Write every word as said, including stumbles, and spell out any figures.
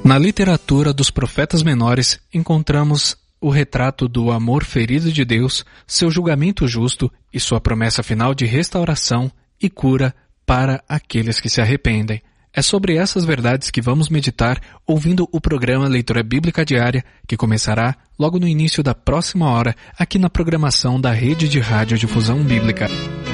Na literatura dos profetas menores, encontramos o retrato do amor ferido de Deus, seu julgamento justo e sua promessa final de restauração e cura para aqueles que se arrependem. É sobre essas verdades que vamos meditar ouvindo o programa Leitura Bíblica Diária, que começará logo no início da próxima hora aqui na programação da Rede de Rádio Difusão Bíblica.